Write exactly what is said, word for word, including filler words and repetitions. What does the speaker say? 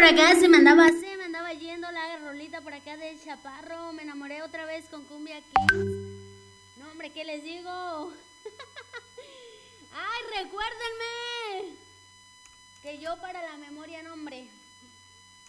acá se me andaba, se me andaba yendo la rolita por acá del Chaparro. Me enamoré otra vez con Cumbia Kings. No, hombre, ¿qué les digo? Ay, recuérdenme que yo para la memoria, no, hombre.